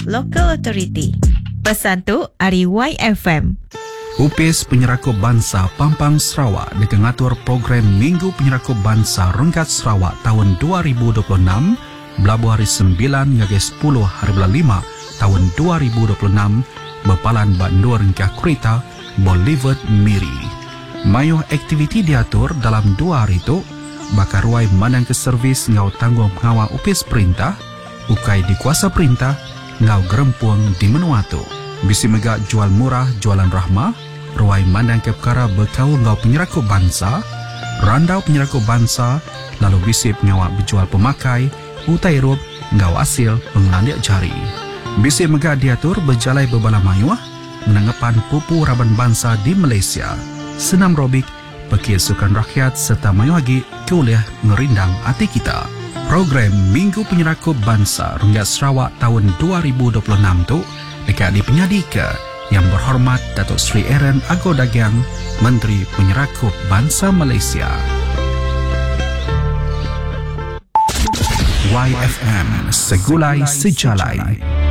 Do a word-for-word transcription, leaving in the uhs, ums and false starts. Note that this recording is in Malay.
Local Authority. Pesan tu dari Y F M. Upis Penyerakup Bangsa Pampang Sarawak dengan ngatur program Minggu Penyerakup Bangsa Renggat Sarawak tahun dua ribu dua puluh enam belabuh hari sembilan hingga sepuluh hari bulan lima tahun dua ribu dua puluh enam berpalan bandur hingga kereta Boulevard Miri. Mayuh aktiviti diatur dalam dua hari itu bakar ruai mandang ke servis ngau tanggung pengawal upis perintah ukai di kuasa perintah ngau gerempuang di menua tu. Bisi megak jual murah jualan rahmah, ruai mandang ke perkara berkau ngau penyerakup bangsa, randau penyerakup bangsa, lalu bisi pengawal berjual pemakai, utai rub ngau hasil pengelandiak jari. Bisi megak diatur berjalai berbala mayuah, menanggapan pupu raban bangsa di Malaysia, senam robik, pekir sukan rakyat serta mayuah lagi kuliah ngerindang hati kita. Program Minggu Penyerakup Bangsa Renggat Sarawak tahun dua ribu dua puluh enam tu dekat di penyadika Yang Berhormat Datuk Seri Aaron Ago Dagang, Menteri Penyerakup Bangsa Malaysia. Y F M, segulai sejalai.